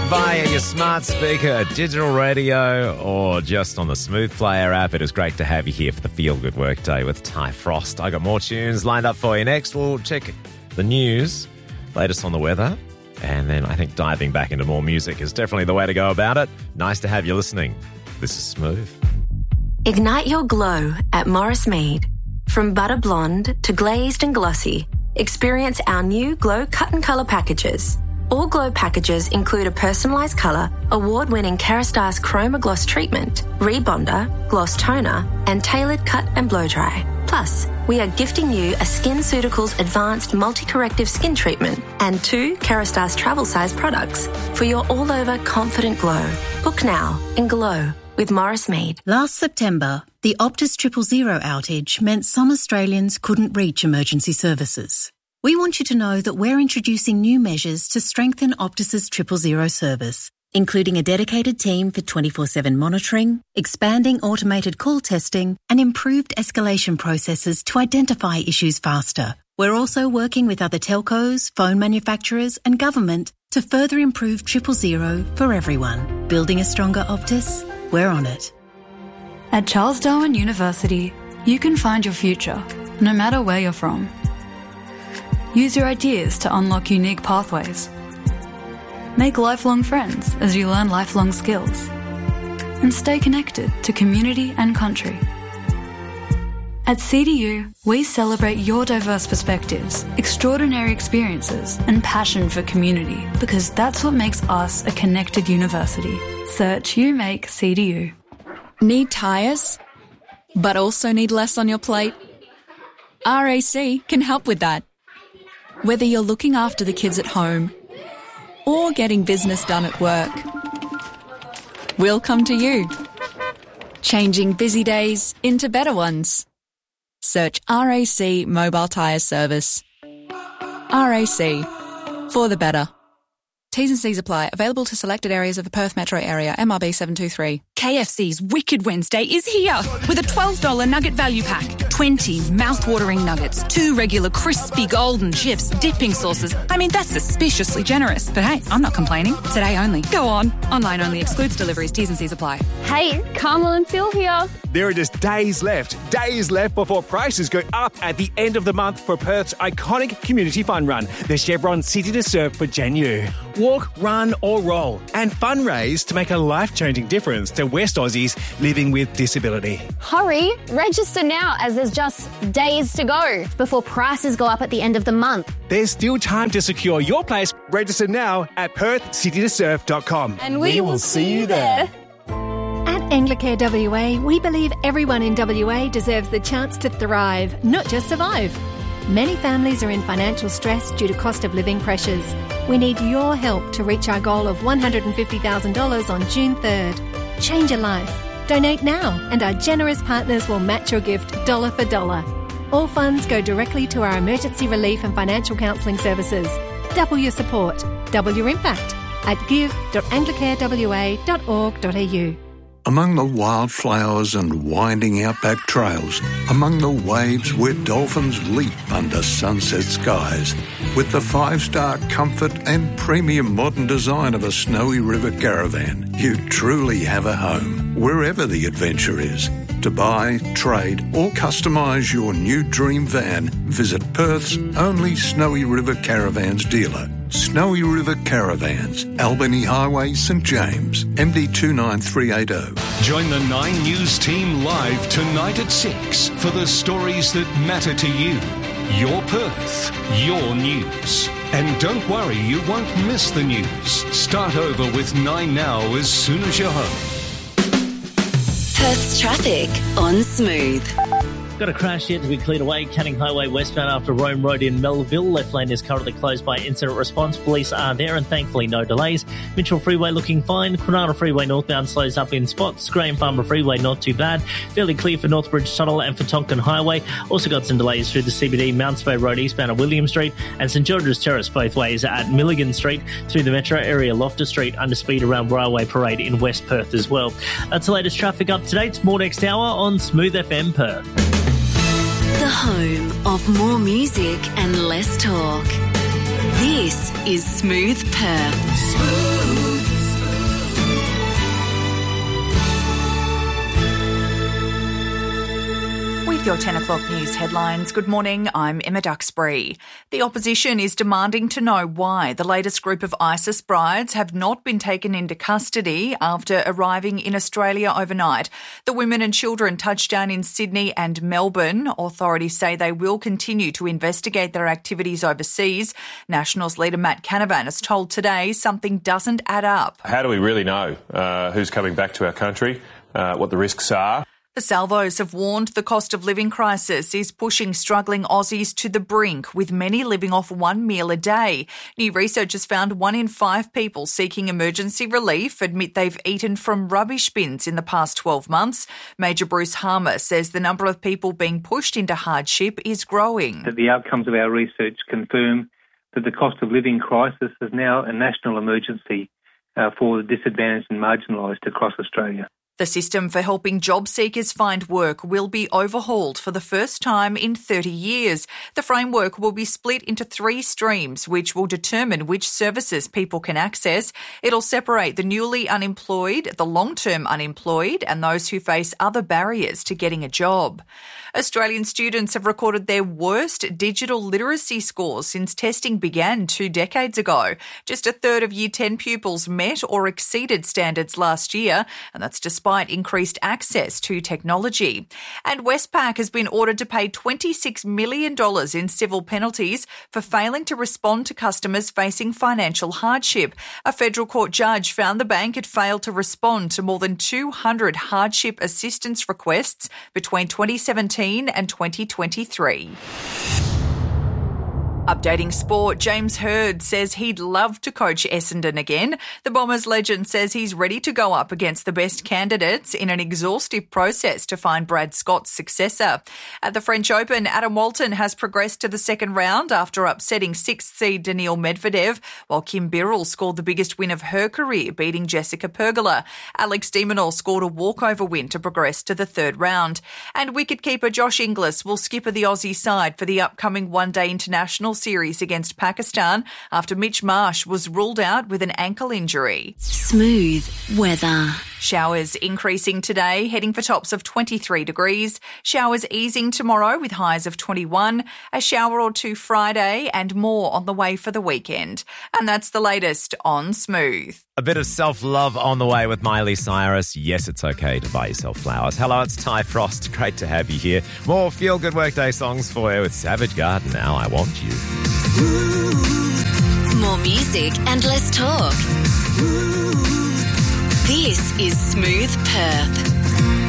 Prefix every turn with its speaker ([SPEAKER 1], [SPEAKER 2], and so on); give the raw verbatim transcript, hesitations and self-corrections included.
[SPEAKER 1] via your smart speaker, digital radio, or just on the Smooth Player app. It is great to have you here for the Feel Good Workday with Ty Frost. I got more tunes lined up for you next. We'll check the news, latest on the weather, and then I think diving back into more music is definitely the way to go about it. Nice to have you listening. This is Smooth.
[SPEAKER 2] Ignite your glow at Morris Mead. From butter blonde to glazed and glossy, experience our new Glow Cut and Colour packages. All Glow packages include a personalised colour, award-winning Kerastase Chroma Gloss treatment, rebonder, gloss toner, and tailored cut and blow dry. Plus, we are gifting you a SkinCeuticals Advanced Multi-Corrective Skin Treatment and two Kerastase travel size products for your all-over confident glow. Book now and glow with Morris Mead.
[SPEAKER 3] Last September, the Optus Triple Zero outage meant some Australians couldn't reach emergency services. We want you to know that we're introducing new measures to strengthen Optus's Triple Zero service, including a dedicated team for twenty-four seven monitoring, expanding automated call testing, and improved escalation processes to identify issues faster. We're also working with other telcos, phone manufacturers, and government to further improve Triple Zero for everyone. Building a stronger Optus? We're on it.
[SPEAKER 4] At Charles Darwin University, you can find your future, no matter where you're from. Use your ideas to unlock unique pathways. Make lifelong friends as you learn lifelong skills. And stay connected to community and country. At C D U, we celebrate your diverse perspectives, extraordinary experiences, and passion for community, because that's what makes us a connected university. Search You Make C D U.
[SPEAKER 5] Need tyres, but also need less on your plate? R A C can help with that. Whether you're looking after the kids at home or getting business done at work, we'll come to you. Changing busy days into better ones. Search R A C Mobile Tyre Service. R A C, for the better. T's and C's apply. Available to selected areas of the Perth metro area. M R B seven two three.
[SPEAKER 6] K F C's Wicked Wednesday is here with a twelve dollars nugget value pack. twenty mouth-watering nuggets, two regular crispy golden chips, dipping sauces. I mean, that's suspiciously generous. But hey, I'm not complaining. Today only. Go on. Online only. Excludes deliveries. T's and C's apply.
[SPEAKER 7] Hey, Carmel and Phil here.
[SPEAKER 8] There are just days left. Days left before prices go up at the end of the month for Perth's iconic community fun run, the Chevron City to Surf for January. Walk, run or roll and fundraise to make a life-changing difference to West Aussies living with disability.
[SPEAKER 7] Hurry, register now as there's just days to go before prices go up at the end of the month.
[SPEAKER 8] There's still time to secure your place. Register now at perth city to surf dot com.
[SPEAKER 7] And we, we will see you there.
[SPEAKER 9] At Anglicare W A, we believe everyone in W A deserves the chance to thrive, not just survive. Many families are in financial stress due to cost of living pressures. We need your help to reach our goal of one hundred fifty thousand dollars on June third. Change a life. Donate now, and our generous partners will match your gift dollar for dollar. All funds go directly to our emergency relief and financial counselling services. Double your support, double your impact at give dot anglicare w a dot org dot a u.
[SPEAKER 10] Among the wildflowers and winding outback trails, among the waves where dolphins leap under sunset skies, with the five-star comfort and premium modern design of a Snowy River caravan, you truly have a home, wherever the adventure is. To buy, trade or customise your new dream van, visit Perth's only Snowy River Caravans dealer. Snowy River Caravans, Albany Highway, St James, M D two nine three eight zero.
[SPEAKER 11] Join the Nine News team live tonight at six for the stories that matter to you. Your Perth, your news. And don't worry, you won't miss the news. Start over with Nine Now as soon as you're home.
[SPEAKER 2] Perth's traffic on Smooth.
[SPEAKER 12] Got a crash yet to be cleared away. Canning Highway westbound after Rome Road in Melville. Left lane is currently closed by incident response. Police are there and thankfully no delays. Mitchell Freeway looking fine. Kwinana Freeway northbound slows up in spots. Graham Farmer Freeway not too bad. Fairly clear for Northbridge Tunnel and for Tonkin Highway. Also got some delays through the C B D, Mounts Bay Road eastbound at William Street and St George's Terrace both ways at Milligan Street. Through the metro area, Loftus Street under speed around Railway Parade in West Perth as well. That's the latest traffic up to date. More next hour on Smooth F M Perth.
[SPEAKER 2] The home of more music and less talk. This is Smooth Perth. Smooth.
[SPEAKER 13] With your ten o'clock news headlines, good morning, I'm Emma Duxbury. The opposition is demanding to know why the latest group of ISIS brides have not been taken into custody after arriving in Australia overnight. The women and children touched down in Sydney and Melbourne. Authorities say they will continue to investigate their activities overseas. Nationals leader Matt Canavan has told Today something doesn't add up.
[SPEAKER 14] How do we really know uh, who's coming back to our country, uh, what the risks are?
[SPEAKER 13] The Salvos have warned the cost of living crisis is pushing struggling Aussies to the brink, with many living off one meal a day. New research has found one in five people seeking emergency relief admit they've eaten from rubbish bins in the past twelve months. Major Bruce Harmer says the number of people being pushed into hardship is growing.
[SPEAKER 15] The outcomes of our research confirm that the cost of living crisis is now a national emergency uh, for the disadvantaged and marginalised across Australia.
[SPEAKER 13] The system for helping job seekers find work will be overhauled for the first time in thirty years. The framework will be split into three streams, which will determine which services people can access. It'll separate the newly unemployed, the long-term unemployed, and those who face other barriers to getting a job. Australian students have recorded their worst digital literacy scores since testing began two decades ago. Just a third of Year ten pupils met or exceeded standards last year, and that's despite increased access to technology. And Westpac has been ordered to pay twenty-six million dollars in civil penalties for failing to respond to customers facing financial hardship. A federal court judge found the bank had failed to respond to more than two hundred hardship assistance requests between twenty seventeen and twenty twenty-three. Updating sport, James Hird says he'd love to coach Essendon again. The Bombers legend says he's ready to go up against the best candidates in an exhaustive process to find Brad Scott's successor. At the French Open, Adam Walton has progressed to the second round after upsetting sixth seed Daniil Medvedev, while Kim Birrell scored the biggest win of her career, beating Jessica Pergola. Alex de Minaur scored a walkover win to progress to the third round. And wicketkeeper Josh Inglis will skipper the Aussie side for the upcoming one-day international series against Pakistan after Mitch Marsh was ruled out with an ankle injury.
[SPEAKER 2] Smooth weather.
[SPEAKER 13] Showers increasing today, heading for tops of twenty-three degrees. Showers easing tomorrow with highs of twenty-one. A shower or two Friday and more on the way for the weekend. And that's the latest on Smooth.
[SPEAKER 1] A bit of self-love on the way with Miley Cyrus. Yes, it's okay to buy yourself flowers. Hello, it's Ty Frost. Great to have you here. More feel-good workday songs for you with Savage Garden. Now I Want You.
[SPEAKER 2] More music and less talk. This is Smooth Perth.